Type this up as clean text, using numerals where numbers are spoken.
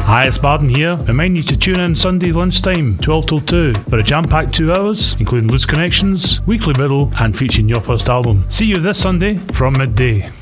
Hi, it's Barden here. Remind you to tune in Sunday lunchtime, 12 till 2, for a jam-packed 2 hours, including Loose Connections, Weekly Middle, and featuring your first album. See you this Sunday from midday.